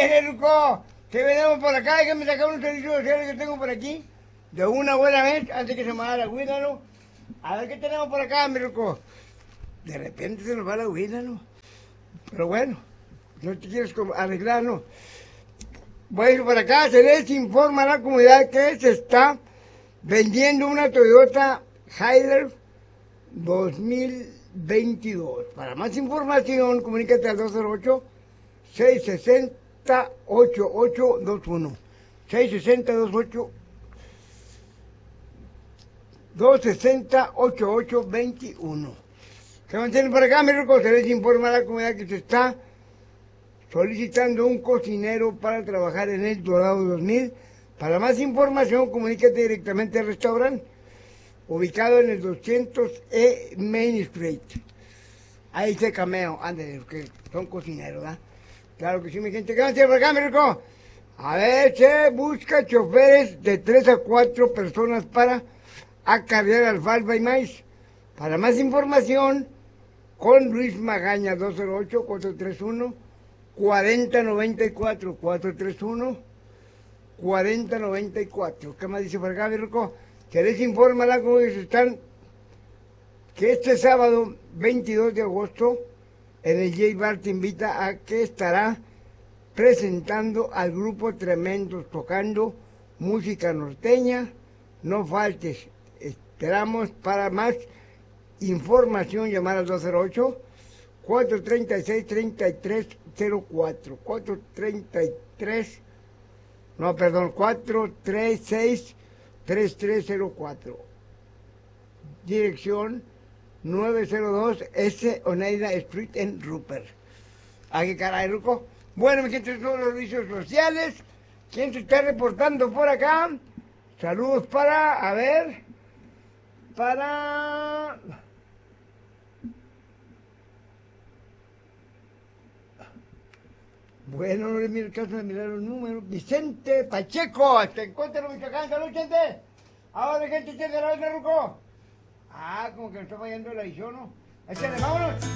Mire, Ruco, que venimos por acá, déjame sacar un servicio social que tengo por aquí. De una buena vez, antes que se me vaya la huida, ¿no? A ver qué tenemos por acá, mi Ruco. De repente se nos va la huida, ¿no? Pero bueno, no te quieres arreglarlo. Bueno, por acá se les informa a la comunidad que se está vendiendo una Toyota Hilux 2022. Para más información, comunícate al 208-660-8821. 660-260-8821. Se mantienen por acá, mi Ruco. Se les informa a la comunidad que se está solicitando un cocinero para trabajar en el Dorado 2000. Para más información, comunícate directamente al restaurante, ubicado en el 200E Main Street. Ahí se cameo, ándale, que son cocineros, ¿verdad? Claro que sí, mi gente. ¿Qué van a hacer por acá, mi Rico? A ver, se busca choferes de 3 a 4 personas para acarrear alfalfa y maíz. Para más información, con Luis Magaña, 208-431-4094, 431-4094. ¿Qué más dice por acá, mi Rico? Que les informa la comunidad que este sábado 22 de agosto en el J Bar te invita a que estará presentando al grupo Tremendos tocando música norteña. No faltes, esperamos. Para más información llamar al 208-436-3304, 436-3304. Dirección 902 S. Oneida Street en Rupert. ¿A qué caray, Ruco? Bueno, mi gente, todos los servicios sociales. ¿Quién se está reportando por acá? Saludos para, a ver, para... Bueno, no le miro el caso de mirar los números. Vicente Pacheco, hasta encuentro Michoacán. Salud, gente. Ahora, gente, ¿tiene la otra, Ruco? Ah, como que me está fallando la edición, ¿no? Échale, vámonos.